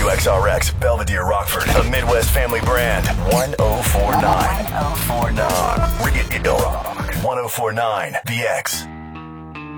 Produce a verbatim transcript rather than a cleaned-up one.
W X R X, Belvedere, Rockford, a Midwest family brand. one oh four point nine. one oh four point nine. Real. one oh four point nine. V X.